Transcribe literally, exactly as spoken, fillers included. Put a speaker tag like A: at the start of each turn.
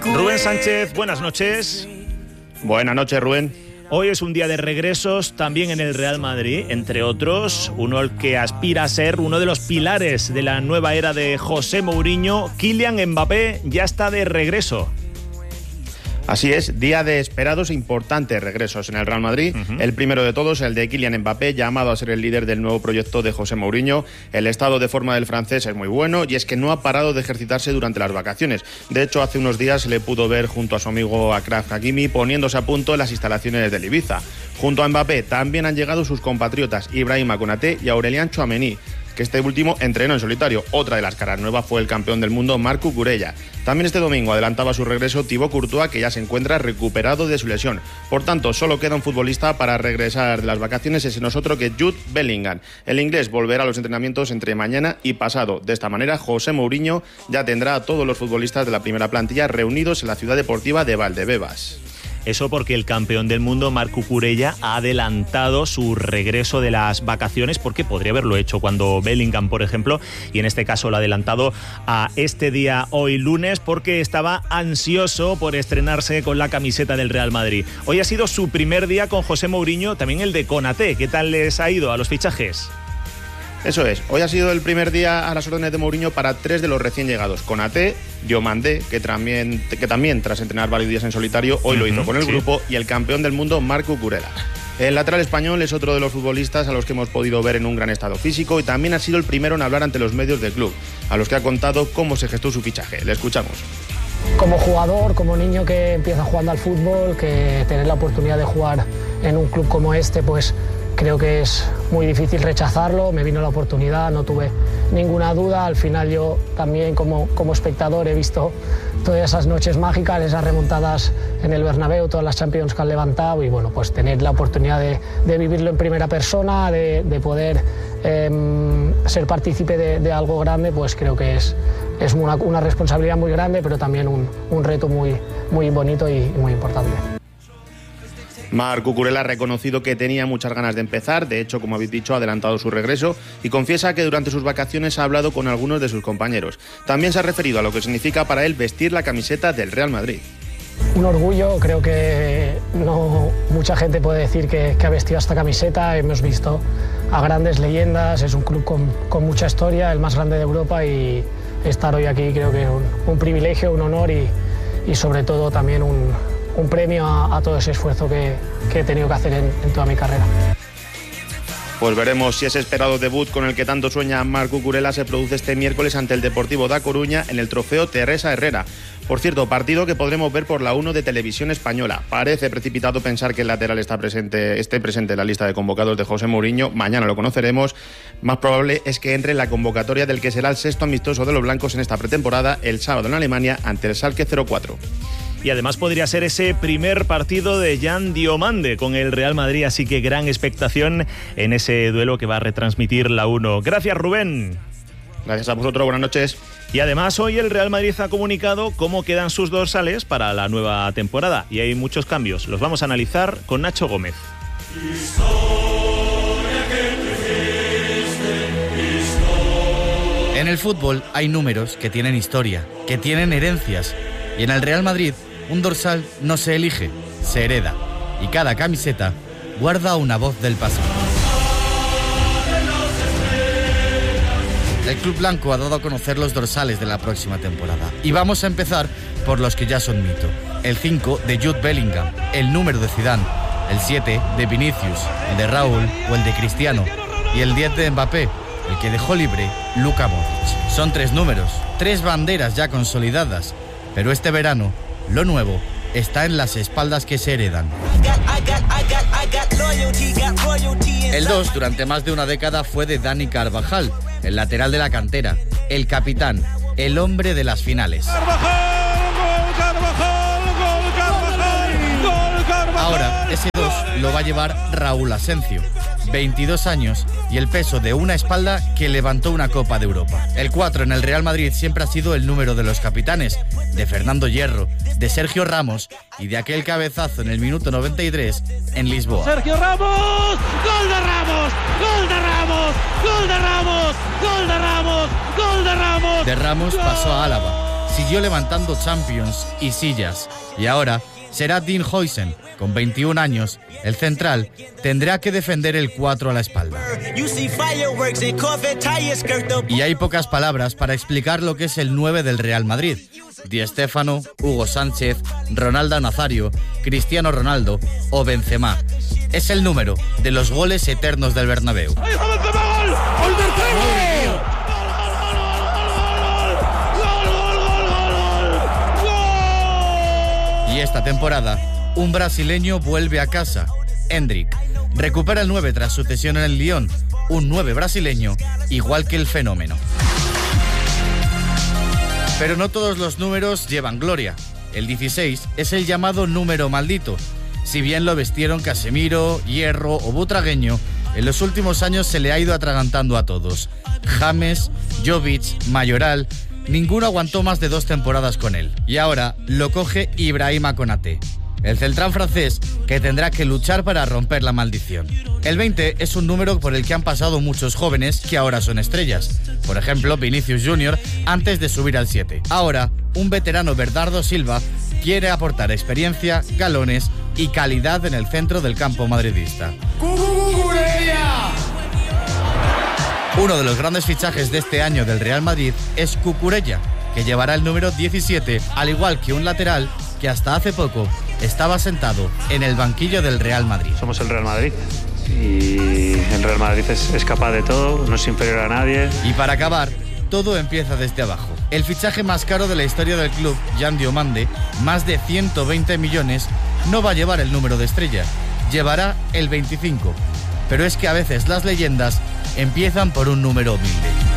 A: Rubén Sánchez, buenas noches.
B: Buenas noches, Rubén.
A: Hoy es un día de regresos también en el Real Madrid, entre otros, uno al que aspira a ser uno de los pilares de la nueva era de José Mourinho. Kylian Mbappé ya está de regreso.
B: Así es, día de esperados e importantes regresos en el Real Madrid. Uh-huh. El primero de todos, el de Kylian Mbappé, llamado a ser el líder del nuevo proyecto de José Mourinho. El estado de forma del francés es muy bueno y es que no ha parado de ejercitarse durante las vacaciones. De hecho, hace unos días se le pudo ver junto a su amigo Achraf Hakimi poniéndose a punto en las instalaciones del Ibiza. Junto a Mbappé también han llegado sus compatriotas Ibrahima Konaté y Aurélien Tchouaméni, que este último entrenó en solitario. Otra de las caras nuevas fue el campeón del mundo Marc Cucurella. También este domingo adelantaba su regreso Thibaut Courtois, que ya se encuentra recuperado de su lesión. Por tanto, solo queda un futbolista para regresar de las vacaciones, ese no es otro que Jude Bellingham. El inglés volverá a los entrenamientos entre mañana y pasado. De esta manera, José Mourinho ya tendrá a todos los futbolistas de la primera plantilla reunidos en la ciudad deportiva de Valdebebas.
A: Eso porque el campeón del mundo, Marc Cucurella, ha adelantado su regreso de las vacaciones, porque podría haberlo hecho cuando Bellingham, por ejemplo, y en este caso lo ha adelantado a este día, hoy lunes, porque estaba ansioso por estrenarse con la camiseta del Real Madrid. Hoy ha sido su primer día con José Mourinho, también el de Konaté. ¿Qué tal les ha ido a los fichajes?
B: Eso es, hoy ha sido el primer día a las órdenes de Mourinho para tres de los recién llegados. Konaté, Diomandé, que también, que también tras entrenar varios días en solitario, hoy uh-huh, lo hizo con el sí. grupo, y el campeón del mundo, Marc Cucurella. El lateral español es otro de los futbolistas a los que hemos podido ver en un gran estado físico y también ha sido el primero en hablar ante los medios del club, a los que ha contado cómo se gestó su fichaje. Le escuchamos.
C: Como jugador, como niño que empieza jugando al fútbol, que tener la oportunidad de jugar en un club como este, pues creo que es muy difícil rechazarlo. Me vino la oportunidad, no tuve ninguna duda. Al final yo también como, como espectador he visto todas esas noches mágicas, esas remontadas en el Bernabéu, todas las Champions que han levantado, y bueno, pues tener la oportunidad de, de vivirlo en primera persona, de, de poder eh, ser partícipe de, de algo grande, pues creo que es, es una, una responsabilidad muy grande, pero también un, un reto muy, muy bonito y muy importante.
B: Marc Cucurella ha reconocido que tenía muchas ganas de empezar. De hecho, como habéis dicho, ha adelantado su regreso y confiesa que durante sus vacaciones ha hablado con algunos de sus compañeros. También se ha referido a lo que significa para él vestir la camiseta del Real Madrid.
C: Un orgullo, creo que no mucha gente puede decir que, que ha vestido esta camiseta. Hemos visto a grandes leyendas, es un club con, con mucha historia, el más grande de Europa, y estar hoy aquí creo que es un, un privilegio, un honor y, y sobre todo también un un premio a, a todo ese esfuerzo que, que he tenido que hacer en, en toda mi carrera.
B: Pues veremos si ese esperado debut con el que tanto sueña Marc Cucurella se produce este miércoles ante el Deportivo da Coruña en el trofeo Teresa Herrera. Por cierto, partido que podremos ver por la uno de Televisión Española. Parece precipitado pensar que el lateral está presente, esté presente en la lista de convocados de José Mourinho. Mañana lo conoceremos. Más probable es que entre en la convocatoria del que será el sexto amistoso de los blancos en esta pretemporada, el sábado en Alemania ante el Schalke cero cuatro.
A: Y además podría ser ese primer partido de Jan Diomande con el Real Madrid, así que gran expectación en ese duelo que va a retransmitir la uno. Gracias, Rubén.
B: Gracias a vosotros, buenas noches.
A: Y además hoy el Real Madrid ha comunicado cómo quedan sus dorsales para la nueva temporada y hay muchos cambios. Los vamos a analizar con Nacho Gómez.
D: En el fútbol hay números que tienen historia, que tienen herencias, y en el Real Madrid un dorsal no se elige, se hereda, y cada camiseta guarda una voz del pasado. El club blanco ha dado a conocer los dorsales de la próxima temporada, y vamos a empezar por los que ya son mito. El cinco de Jude Bellingham, el número de Zidane, el siete de Vinicius, el de Raúl o el de Cristiano, y el diez de Mbappé, el que dejó libre Luka Modric. Son tres números, tres banderas ya consolidadas, pero este verano, lo nuevo está en las espaldas que se heredan. El dos, durante más de una década, fue de Dani Carvajal, el lateral de la cantera, el capitán, el hombre de las finales. Ahora, ese dos lo va a llevar Raúl Asencio, veintidós años y el peso de una espalda que levantó una Copa de Europa. El cuatro en el Real Madrid siempre ha sido el número de los capitanes, de Fernando Hierro, de Sergio Ramos y de aquel cabezazo en el minuto noventa y tres en Lisboa.
E: ¡Sergio Ramos! ¡Gol de Ramos! ¡Gol de Ramos! ¡Gol de Ramos! ¡Gol de Ramos! ¡Gol de Ramos!
D: De Ramos
E: ¡Gol!
D: pasó a Álava. siguió levantando Champions y sillas. Y ahora será Dean Huijsen, con veintiún años, el central, tendrá que defender el cuatro a la espalda. Y hay pocas palabras para explicar lo que es el nueve del Real Madrid. Di Stéfano, Hugo Sánchez, Ronaldo Nazario, Cristiano Ronaldo o Benzema. Es el número de los goles eternos del Bernabéu.
E: ¡Ahí está Benzema! ¡Gol! ¡Gol Benzema!
D: Y esta temporada, un brasileño vuelve a casa, Endrick. Recupera el nueve tras su cesión en el Lyon, un nueve brasileño, igual que el fenómeno. Pero no todos los números llevan gloria. El dieciséis es el llamado número maldito. Si bien lo vistieron Casemiro, Hierro o Butragueño, en los últimos años se le ha ido atragantando a todos. James, Jovic, Mayoral, ninguno aguantó más de dos temporadas con él. Y ahora lo coge Ibrahima Konaté, el central francés que tendrá que luchar para romper la maldición. El veinte es un número por el que han pasado muchos jóvenes que ahora son estrellas. Por ejemplo, Vinicius Junior antes de subir al siete. Ahora, un veterano Bernardo Silva quiere aportar experiencia, galones y calidad en el centro del campo madridista. Uno de los grandes fichajes de este año del Real Madrid es Cucurella, que llevará el número diecisiete, al igual que un lateral que hasta hace poco estaba sentado en el banquillo del Real Madrid.
F: Somos el Real Madrid y el Real Madrid es, es capaz de todo, no es inferior a nadie.
D: Y para acabar, todo empieza desde abajo. El fichaje más caro de la historia del club, Jan Diomande, más de ciento veinte millones, no va a llevar el número de estrella, llevará el veinticinco. Pero es que a veces las leyendas empiezan por un número humilde.